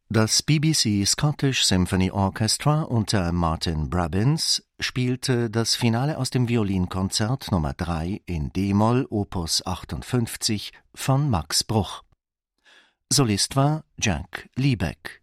Das BBC Scottish Symphony Orchestra unter Martin Brabbins spielte das Finale aus dem Violinkonzert Nummer 3 in d-Moll Opus 58 von Max Bruch. Solist war Jack Liebeck.